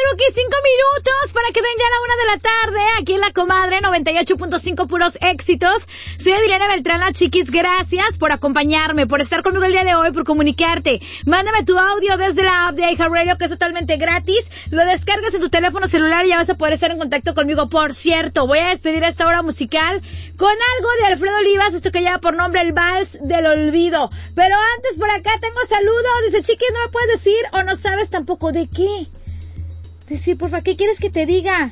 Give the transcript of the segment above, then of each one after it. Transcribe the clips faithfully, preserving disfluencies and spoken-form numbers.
Rookie, cinco minutos para que den ya la una de la tarde. Aquí en La Comadre, noventa y ocho punto cinco, puros éxitos. Soy Adriana Beltrán, la chiquis. Gracias por acompañarme, por estar conmigo el día de hoy, por comunicarte. Mándame tu audio desde la app de iHeartRadio, que es totalmente gratis. Lo descargas en tu teléfono celular y ya vas a poder estar en contacto conmigo. Por cierto, voy a despedir esta hora musical con algo de Alfredo Olivas, esto que lleva por nombre El Vals del Olvido. Pero antes, por acá tengo saludos. Dice, chiquis, ¿no me puedes decir o no sabes tampoco de qué? Decir, porfa, ¿qué quieres que te diga?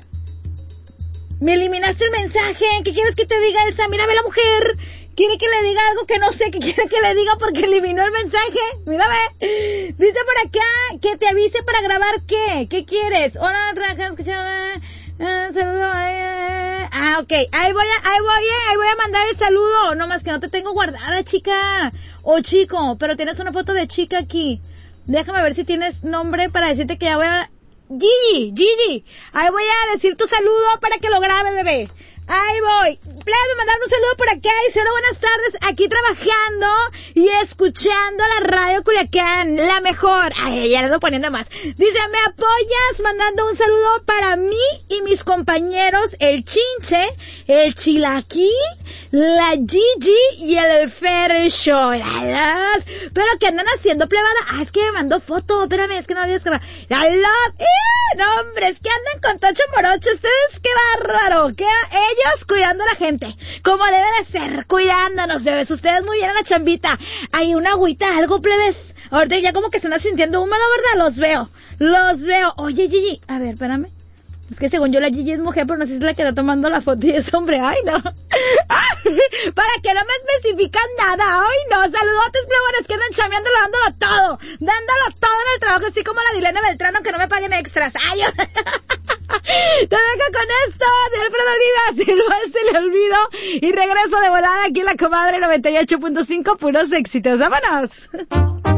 Me eliminaste el mensaje. ¿Qué quieres que te diga, Elsa? Mírame, la mujer quiere que le diga algo que no sé qué quiere que le diga porque eliminó el mensaje. Mírame. Dice por acá que te avise para grabar qué. ¿Qué quieres? Hola, Raja, escuchada. Uh, saludo. Eh. Ah, ok. Ahí voy a, ahí voy, eh, ahí voy a mandar el saludo. No más que no te tengo guardada, chica. O chico, pero tienes una foto de chica aquí. Déjame ver si tienes nombre para decirte que ya voy a... Gigi, Gigi, ahí voy a decir tu saludo para que lo grabes, bebé. Ahí voy. Plebe, mandar un saludo por acá. Dice, hola, buenas tardes. Aquí trabajando y escuchando la radio Culiacán, la mejor. Ay, ya le estoy poniendo más. Dice, ¿me apoyas mandando un saludo para mí y mis compañeros, el Chinche, el Chilaquil, la Gigi y el Fer Show? Pero ¿qué andan haciendo, plebada? Ah, es que me mandó foto. Espérame, es que no había descargado. ¡Eh! No, hombre, es que andan con Tocho Morocho. Ustedes, qué bárbaro. Qué... Ellos cuidando a la gente, como debe de ser, cuidándonos, bebés. Ustedes muy bien en la chambita. Hay una agüita, algo, plebes. Ahorita ya como que se anda sintiendo húmedo, ¿verdad? Los veo, los veo. Oye, Gigi, a ver, espérame. Es que según yo la Gigi es mujer, pero no sé si es la que está tomando la foto y es hombre. Ay, no. Para que no me especifican nada. Ay, no. Saludotes, plebones, que andan chameándolo, dándolo todo. Dándolo todo en el trabajo, así como la Dilena Beltrán, aunque no me paguen extras. Ay, yo... Te dejo con esto de Alfredo Olivas, El Vals se le olvido. Y regreso de volada aquí en La Comadre noventa y ocho punto cinco, puros éxitos. ¡Vámonos!